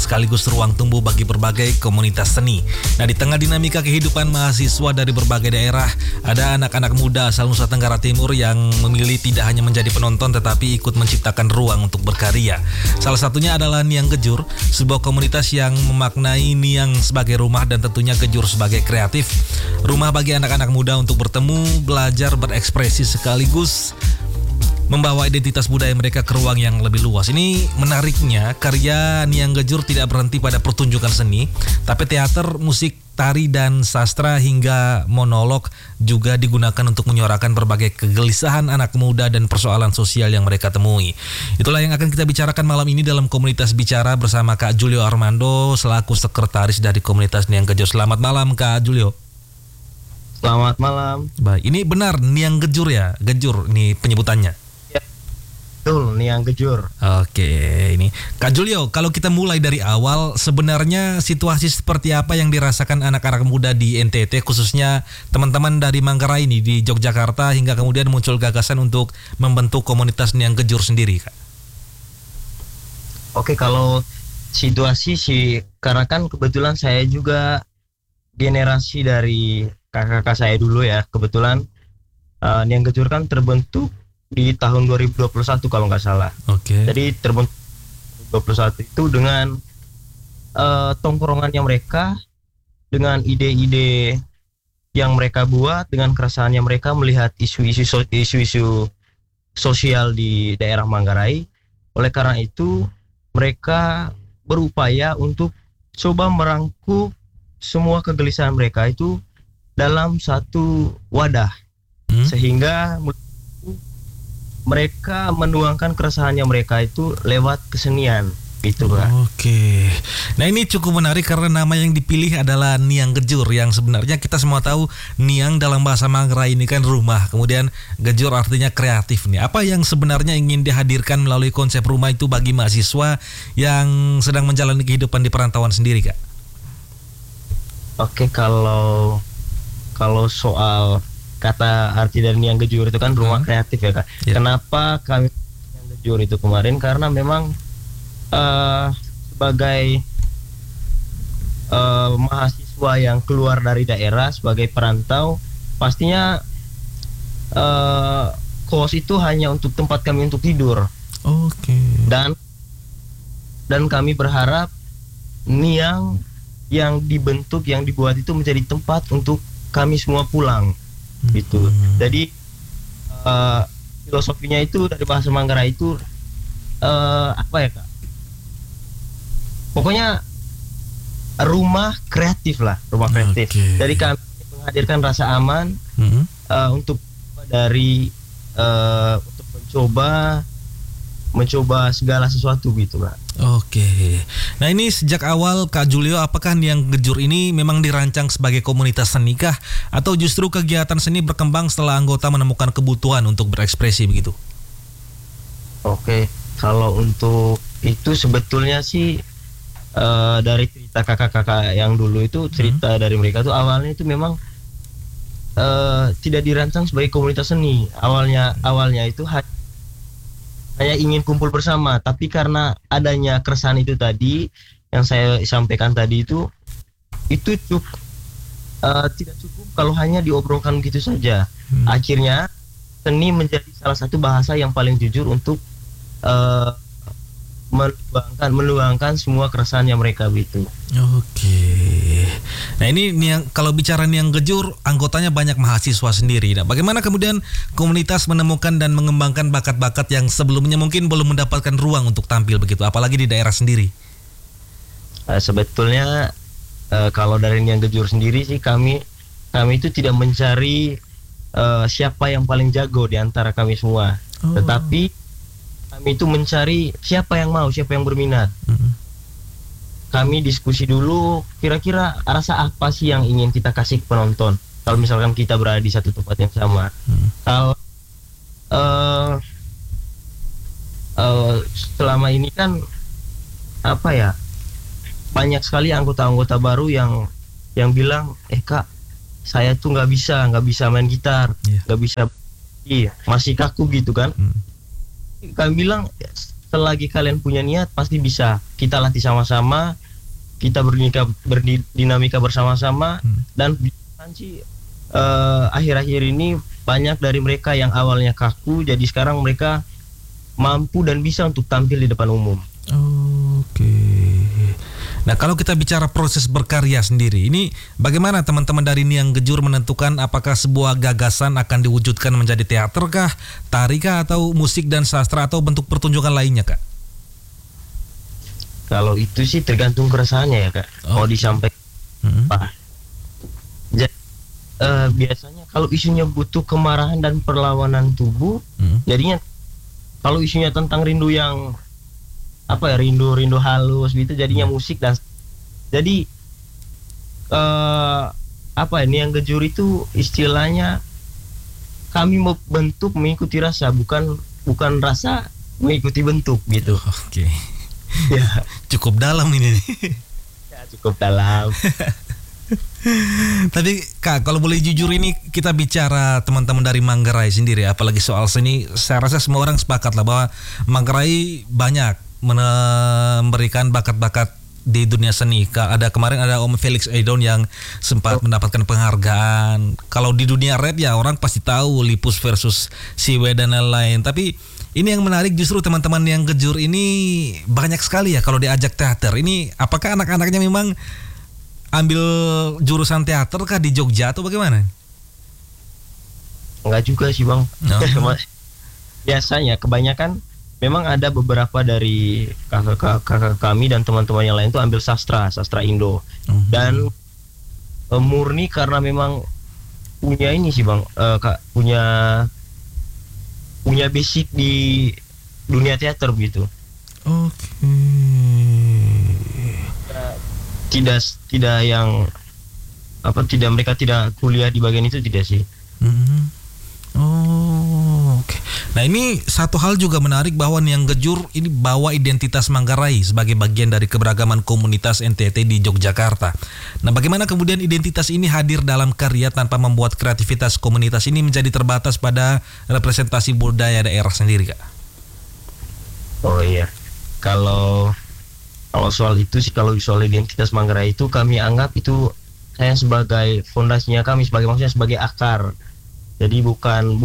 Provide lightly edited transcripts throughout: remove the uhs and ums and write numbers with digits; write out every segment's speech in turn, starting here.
sekaligus ruang tumbuh bagi berbagai komunitas seni. Nah, di tengah dinamika kehidupan mahasiswa dari berbagai daerah, ada anak-anak muda asal Nusa Tenggara Timur yang memilih tidak hanya menjadi penonton tetapi ikut menciptakan ruang untuk berkarya. Salah satunya adalah Niang Gejur, sebuah komunitas yang memaknai Niang sebagai rumah dan tentunya Gejur sebagai kreatif. Rumah bagi anak-anak muda untuk bertemu, belajar, berekspresi sekaligus membawa identitas budaya mereka ke ruang yang lebih luas. Ini menariknya, karya Niang Gejur tidak berhenti pada pertunjukan seni, tapi teater, musik, tari, dan sastra hingga monolog juga digunakan untuk menyuarakan berbagai kegelisahan anak muda dan persoalan sosial yang mereka temui. Itulah yang akan kita bicarakan malam ini dalam Komunitas Bicara bersama Kak Julio Armando selaku sekretaris dari Komunitas Niang Gejur. Selamat malam Kak Julio. Selamat malam. Baik, ini benar Niang Gejur ya? Gejur ini penyebutannya. Betul, Niang Gejur. Oke, ini Kak Julio, kalau kita mulai dari awal, sebenarnya situasi seperti apa yang dirasakan anak-anak muda di NTT, khususnya teman-teman dari Manggarai ini di Yogyakarta, hingga kemudian muncul gagasan untuk membentuk komunitas Niang Gejur sendiri, Kak? Oke, kalau situasi sih, karena kan kebetulan saya juga generasi dari kakak-kakak saya dulu ya, kebetulan Niang Gejur kan terbentuk di tahun 2021 kalau nggak salah. Oke. Jadi terbentuk 2021 itu dengan tongkrongannya mereka, dengan ide-ide yang mereka buat, dengan keresahannya mereka melihat isu-isu sosial di daerah Manggarai. Oleh karena itu mereka berupaya untuk coba merangkum semua kegelisahan mereka itu dalam satu wadah, sehingga mereka menuangkan keresahannya mereka itu lewat kesenian gitu, Pak. Oke. Nah, ini cukup menarik karena nama yang dipilih adalah Niang Gejur, yang sebenarnya kita semua tahu Niang dalam bahasa Manggarai ini kan rumah, kemudian Gejur artinya kreatif nih. Apa yang sebenarnya ingin dihadirkan melalui konsep rumah itu bagi mahasiswa yang sedang menjalani kehidupan di perantauan sendiri, Kak? Oke, kalau soal kata arti dari Niang Gejur itu kan rumah kreatif ya, Kak. Yeah. Kenapa kami Niang Gejur itu kemarin? Karena memang sebagai mahasiswa yang keluar dari daerah sebagai perantau, pastinya kos itu hanya untuk tempat kami untuk tidur. Oke. Dan kami berharap Niang yang dibentuk, yang dibuat itu menjadi tempat untuk kami semua pulang. Gitu. Jadi filosofinya itu dari bahasa Manggarai itu apa ya, Kak? Pokoknya rumah kreatif lah, rumah kreatif. Okay. Jadi kami menghadirkan rasa aman untuk mencoba segala sesuatu gitu, Kak. Oke. Nah, ini sejak awal Kak Julio, apakah Niang Gejur ini memang dirancang sebagai komunitas seni kah, atau justru kegiatan seni berkembang setelah anggota menemukan kebutuhan untuk berekspresi begitu? Oke, kalau untuk itu sebetulnya sih dari cerita kakak-kakak yang dulu itu, cerita dari mereka tuh awalnya itu memang tidak dirancang sebagai komunitas seni. Awalnya itu hanya ingin kumpul bersama, tapi karena adanya keresahan itu tadi yang saya sampaikan tadi itu cukup tidak cukup kalau hanya diobrolkan begitu saja. Akhirnya seni menjadi salah satu bahasa yang paling jujur untuk meluangkan semua keresahan yang mereka gitu. Oke. Nah, ini kalau bicara Niang Gejur, anggotanya banyak mahasiswa sendiri. Nah, bagaimana kemudian komunitas menemukan dan mengembangkan bakat-bakat yang sebelumnya mungkin belum mendapatkan ruang untuk tampil begitu, apalagi di daerah sendiri? Sebetulnya kalau dari Niang Gejur sendiri sih kami itu tidak mencari siapa yang paling jago di antara kami semua, tetapi kami itu mencari siapa yang mau, siapa yang berminat. Kami diskusi dulu kira-kira rasa apa sih yang ingin kita kasih ke penonton kalau misalkan kita berada di satu tempat yang sama. Kalau selama ini kan apa ya, banyak sekali anggota-anggota baru yang bilang, Kak, saya tuh nggak bisa main gitar, nggak bisa, masih kaku gitu kan. Kami bilang selagi kalian punya niat pasti bisa. Kita latih sama-sama, kita berdinamika bersama-sama, dan sih akhir-akhir ini banyak dari mereka yang awalnya kaku jadi sekarang mereka mampu dan bisa untuk tampil di depan umum. Oke. Nah, kalau kita bicara proses berkarya sendiri, ini bagaimana teman-teman dari Niang Gejur menentukan apakah sebuah gagasan akan diwujudkan menjadi teater kah, tari kah, atau musik dan sastra, atau bentuk pertunjukan lainnya, Kak? Kalau itu sih tergantung keresahannya ya, Kak. Mau disampaikan apa. Jadi, biasanya kalau isunya butuh kemarahan dan perlawanan tubuh, jadinya kalau isunya tentang rindu yang rindu halus gitu, jadinya musik. Dan jadi Niang Gejur itu istilahnya kami mau bentuk mengikuti rasa, bukan rasa mengikuti bentuk gitu. Oke. Ya, cukup dalam ini nih. Ya, cukup dalam. Tapi Kak, kalau boleh jujur, ini kita bicara teman-teman dari Manggarai sendiri, apalagi soal seni, saya rasa semua orang sepakat lah bahwa Manggarai banyak memberikan bakat-bakat di dunia seni. Kemarin ada Om Felix Aidon yang sempat mendapatkan penghargaan. Kalau di dunia rap ya orang pasti tahu Lipus versus Siwe dan lain-lain. Tapi ini yang menarik justru teman-teman yang Gejur ini banyak sekali ya kalau diajak teater. Ini apakah anak-anaknya memang ambil jurusan teater kah di Jogja atau bagaimana? Enggak juga sih, Bang. Biasanya kebanyakan memang ada beberapa dari kakak kami dan teman-teman yang lain itu ambil sastra Indo. Dan murni karena memang punya ini sih, Bang, punya basic di dunia teater begitu. Oke. Tidak yang mereka tidak kuliah di bagian itu, tidak sih. Oke. Nah, ini satu hal juga menarik bahwa Niang Gejur ini bawa identitas Manggarai sebagai bagian dari keberagaman komunitas NTT di Yogyakarta. Nah, bagaimana kemudian identitas ini hadir dalam karya tanpa membuat kreativitas komunitas ini menjadi terbatas pada representasi budaya daerah sendiri, Kak? Oh iya, kalau soal itu sih, kalau soal identitas Manggarai itu kami anggap itu saya sebagai fondasinya kami, maksudnya sebagai akar. Jadi bukan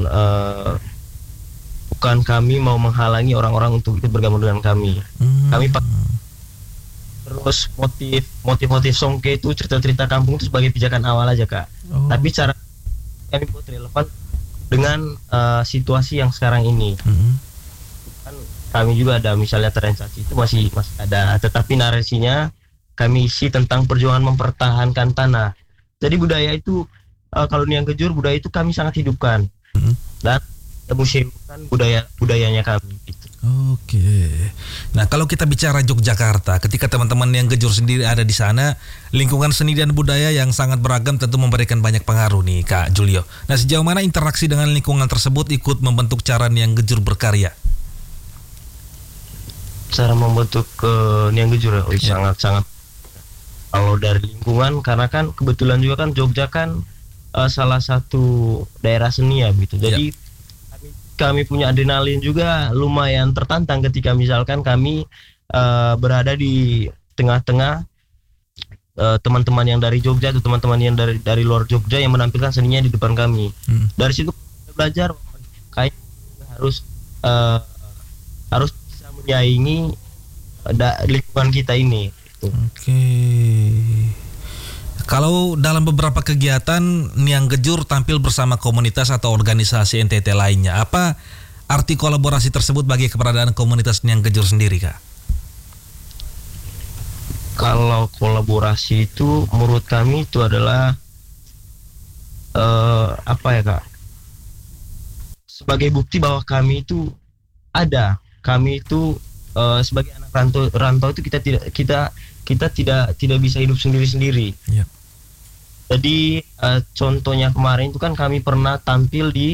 kami mau menghalangi orang-orang untuk ikut bergabung dengan kami. Kami terus motif songke itu, cerita-cerita kampung itu sebagai pijakan awal aja, Kak. Tapi cara kami buat relevan dengan situasi yang sekarang ini. Kan kami juga ada misalnya Terencaci itu masih ada, tetapi narasinya kami isi tentang perjuangan mempertahankan tanah. Jadi budaya itu kalau Niang Gejur, budaya itu kami sangat hidupkan dan museumkan budayanya kami gitu. Oke. Nah, kalau kita bicara Yogyakarta, ketika teman-teman Niang Gejur sendiri ada di sana, lingkungan seni dan budaya yang sangat beragam tentu memberikan banyak pengaruh nih, Kak Julio. Nah, sejauh mana interaksi dengan lingkungan tersebut ikut membentuk cara Niang Gejur berkarya? Cara membentuk Niang Gejur sangat-sangat. Kalau dari lingkungan, karena kan kebetulan juga kan Jogja kan salah satu daerah seni ya gitu. Jadi kami punya adrenalin juga lumayan tertantang ketika misalkan kami berada di tengah-tengah teman-teman yang dari Jogja atau teman-teman yang dari luar Jogja yang menampilkan seninya di depan kami. Dari situ belajar kayak harus bisa menyaingi lingkungan kita ini. Oke. Kalau dalam beberapa kegiatan Niang Gejur tampil bersama komunitas atau organisasi NTT lainnya, apa arti kolaborasi tersebut bagi keberadaan komunitas Niang Gejur sendiri, Kak? Kalau kolaborasi itu menurut kami itu adalah Kak? Sebagai bukti bahwa kami itu ada. Kami itu sebagai anak rantau itu kita tidak bisa hidup sendiri-sendiri. Yep. Jadi contohnya kemarin itu kan kami pernah tampil di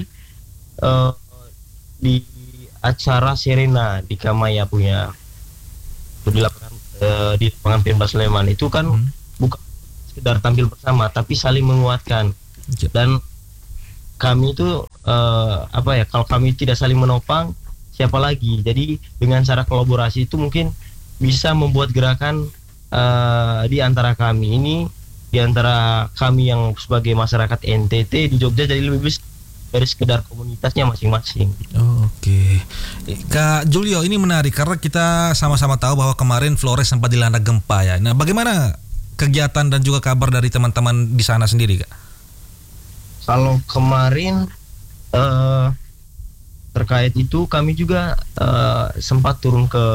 acara Serena di Kamaya punya di lapangan Pemba Sleman itu kan bukan sekedar tampil bersama tapi saling menguatkan. Yep. Dan kami itu kalau kami tidak saling menopang siapa lagi. Jadi dengan cara kolaborasi itu mungkin bisa membuat gerakan di antara kami ini, di antara kami yang sebagai masyarakat NTT di Jogja jadi lebih besar dari sekedar komunitasnya masing-masing. Oke. Kak Julio, ini menarik karena kita sama-sama tahu bahwa kemarin Flores sempat dilanda gempa ya. Nah, bagaimana kegiatan dan juga kabar dari teman-teman di sana sendiri, Kak? Kalau kemarin terkait itu kami juga sempat turun ke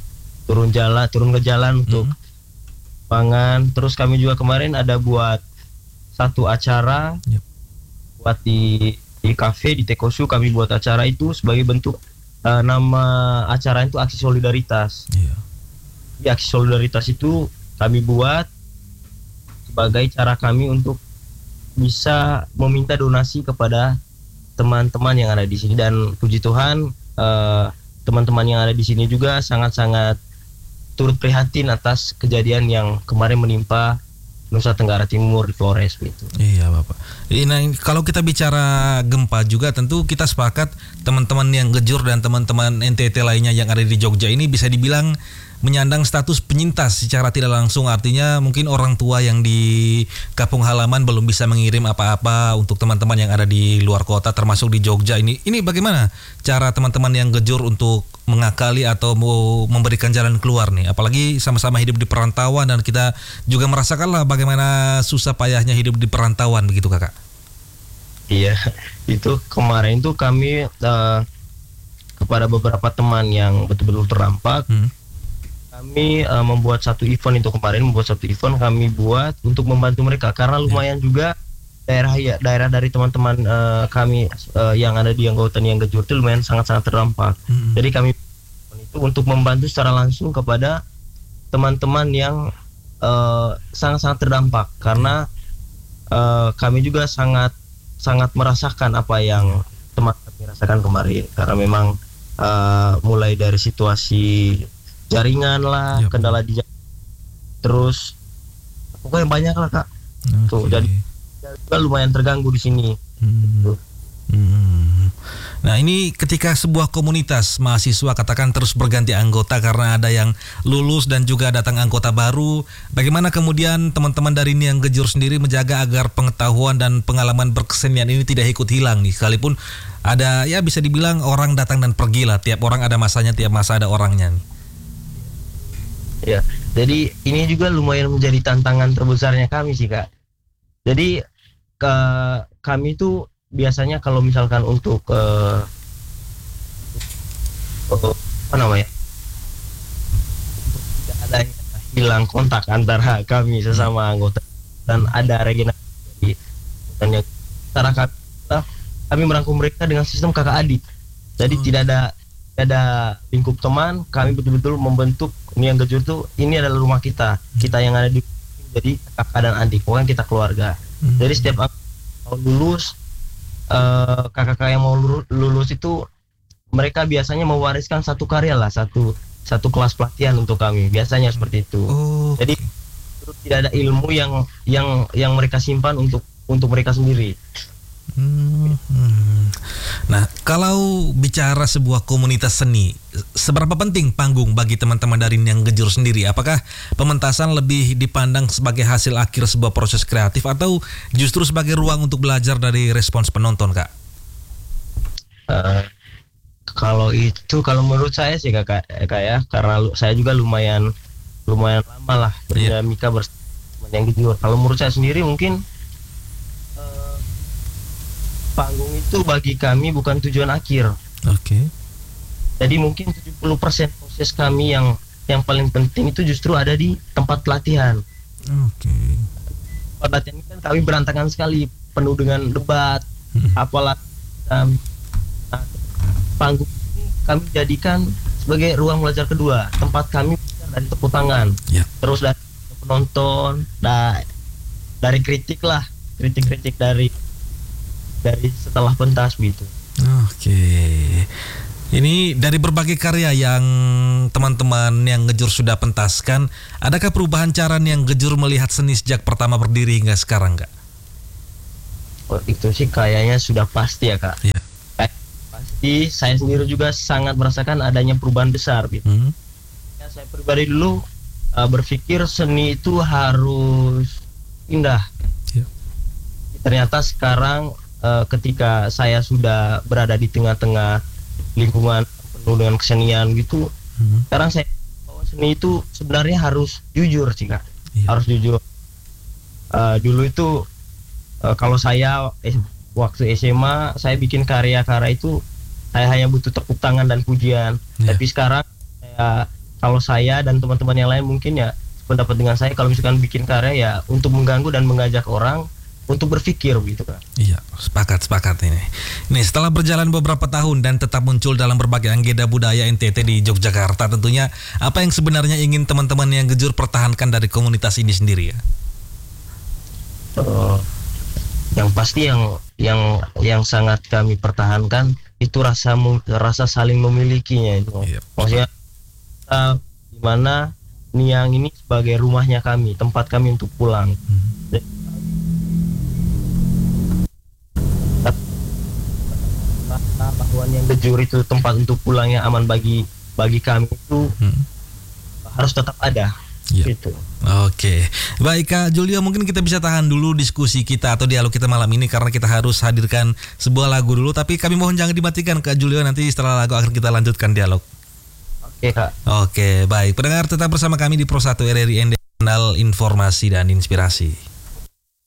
jalan untuk pangan. Terus kami juga kemarin ada buat satu acara buat di kafe di Tekosu. Kami buat acara itu sebagai bentuk nama acara itu aksi solidaritas. Di aksi solidaritas itu kami buat sebagai cara kami untuk bisa meminta donasi kepada teman-teman yang ada di sini, dan puji Tuhan teman-teman yang ada di sini juga sangat-sangat turut prihatin atas kejadian yang kemarin menimpa Nusa Tenggara Timur di Flores gitu. Iya Bapak. Nah, kalau kita bicara gempa juga tentu kita sepakat teman-teman yang Gejur dan teman-teman NTT lainnya yang ada di Jogja ini bisa dibilang menyandang status penyintas secara tidak langsung. Artinya mungkin orang tua yang di kampung halaman belum bisa mengirim apa-apa untuk teman-teman yang ada di luar kota termasuk di Jogja ini. Ini bagaimana cara teman-teman yang Gejur untuk mengakali atau mau memberikan jalan keluar nih? Apalagi sama-sama hidup di perantauan dan kita juga merasakanlah bagaimana susah payahnya hidup di perantauan begitu Kakak. Iya, itu kemarin tuh kami kepada beberapa teman yang betul-betul terdampak. Kami membuat satu event itu kemarin, kami buat untuk membantu mereka karena lumayan juga daerah dari teman-teman kami yang ada di anggota yang Gejur itu lumayan sangat-sangat terdampak. Jadi kami itu untuk membantu secara langsung kepada teman-teman yang sangat-sangat terdampak karena kami juga sangat merasakan apa yang teman kami rasakan kemarin karena memang mulai dari situasi jaringan lah, kendala di terus pokoknya banyak lah Kak. Tuh jadi lumayan terganggu di sini. Nah, ini ketika sebuah komunitas mahasiswa katakan terus berganti anggota karena ada yang lulus dan juga datang anggota baru, bagaimana kemudian teman-teman dari Niang Gejur sendiri menjaga agar pengetahuan dan pengalaman berkesenian ini tidak ikut hilang nih, sekalipun ada ya bisa dibilang orang datang dan pergi lah, tiap orang ada masanya, tiap masa ada orangnya nih. Ya, jadi ini juga lumayan menjadi tantangan terbesarnya kami sih Kak. Jadi kami tuh biasanya kalau misalkan untuk apa namanya, untuk tidak ada hilang kontak antara kami sesama anggota dan ada regenerasi dan yang cara kami merangkum mereka dengan sistem kakak adik. Jadi tidak ada lingkup teman, kami betul-betul membentuk Niang Gejur tuh ini adalah rumah kita yang ada di jadi kakak dan adik, pokoknya kita keluarga. Jadi setiap mau lulus kakak-kakak yang mau lulus itu mereka biasanya mewariskan satu karya lah, satu kelas pelatihan untuk kami, biasanya seperti itu. Jadi tidak ada ilmu yang mereka simpan untuk mereka sendiri. Nah, kalau bicara sebuah komunitas seni, seberapa penting panggung bagi teman-teman dari Niang Gejur sendiri? Apakah pementasan lebih dipandang sebagai hasil akhir sebuah proses kreatif atau justru sebagai ruang untuk belajar dari respons penonton, Kak? Kalau menurut saya sih Kak ya, karena saya juga lumayan lama lah berdinamika bersama Niang Gejur. Kalau menurut saya sendiri mungkin panggung itu bagi kami bukan tujuan akhir. Oke. Jadi mungkin 70% proses kami yang paling penting itu justru ada di tempat pelatihan. Tempat pelatihan ini kan kami berantakan sekali, penuh dengan debat, apalah. Panggung ini kami jadikan sebagai ruang belajar kedua. Tempat kami dari tepuk tangan, terus dari penonton, dari kritik dari setelah pentas gitu. Oke. Ini dari berbagai karya yang teman-teman Niang Gejur sudah pentaskan, adakah perubahan cara Niang Gejur melihat seni sejak pertama berdiri hingga sekarang, Kak? Oh, itu sih kayaknya sudah pasti ya Kak. Iya. Pasti Jadi saya sendiri juga sangat merasakan adanya perubahan besar gitu. Ya, saya pribadi dulu berpikir seni itu harus indah. Ya. Ternyata sekarang ketika saya sudah berada di tengah-tengah lingkungan penuh dengan kesenian gitu, sekarang saya bahwa seni itu sebenarnya harus jujur sih Kak. Iya. Harus jujur. Dulu itu kalau saya waktu SMA saya bikin karya-karya itu saya hanya butuh tepuk tangan dan pujian. Iya. Tapi sekarang kalau saya dan teman-teman yang lain mungkin ya pendapat dengan saya, kalau misalkan bikin karya ya untuk mengganggu dan mengajak orang untuk berpikir gitu kan. Iya, sepakat ini. Nih, setelah berjalan beberapa tahun dan tetap muncul dalam berbagai agenda budaya NTT di Yogyakarta, tentunya apa yang sebenarnya ingin teman-teman yang Gejur pertahankan dari komunitas ini sendiri ya? Yang pasti yang sangat kami pertahankan itu rasa saling memilikinya itu. Iya. Maksudnya di mana Niang ini sebagai rumahnya kami, tempat kami untuk pulang. Bahwa Niang Gejur itu tempat untuk pulang yang aman bagi kami itu harus tetap ada. Iya. Gitu. Oke, baik Kak Julio, mungkin kita bisa tahan dulu diskusi kita atau dialog kita malam ini karena kita harus hadirkan sebuah lagu dulu. Tapi kami mohon jangan dimatikan Kak Julio, nanti setelah lagu akan kita lanjutkan dialog. Oke Kak. Oke, baik. Pendengar tetap bersama kami di Pro 1 RRI Ende, Kanal Informasi dan Inspirasi.